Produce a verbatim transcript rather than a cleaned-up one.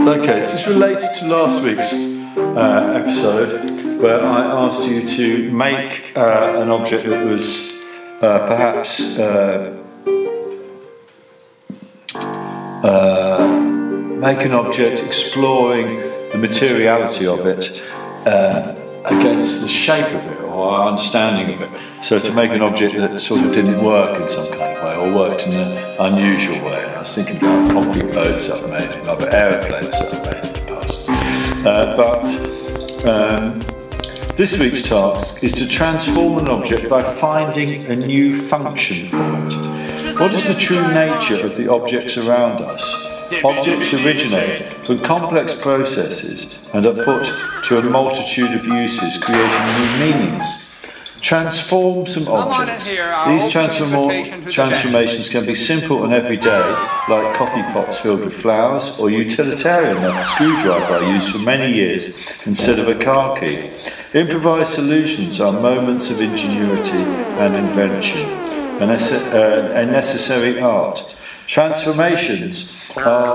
Okay, this is related to last week's uh, episode where I asked you to make uh, an object that was uh, perhaps uh, uh, make an object exploring the materiality of it uh, against the shape of it or our understanding of it. So to make an object that sort of didn't work in some kind of way or worked in an unusual way. And I was thinking about concrete boats I've made, about aeroplanes that I've made in the past. Uh, but um, this week's task is to transform an object by finding a new function for it. What is the true nature of the objects around us? Objects originate from complex processes and are put to a multitude of uses, creating new meanings. Transform some objects. These transform- transformations can be simple and everyday, like coffee pots filled with flowers, or utilitarian, like a screwdriver I used for many years instead of a car key. Improvised solutions are moments of ingenuity and invention, a, nece- uh, a necessary art. Transformations are